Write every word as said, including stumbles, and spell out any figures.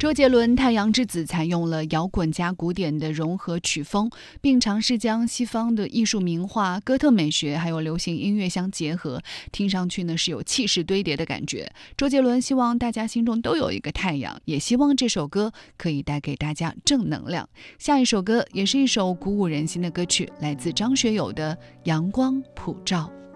周杰伦《太阳之子》采用了摇滚加古典的融合曲风，并尝试将西方的艺术名画、哥特美学还有流行音乐相结合，听上去呢是有气势堆叠的感觉。周杰伦希望大家心中都有一个太阳，也希望这首歌可以带给大家正能量。下一首歌也是一首鼓舞人心的歌曲，来自张学友的《阳光普照》。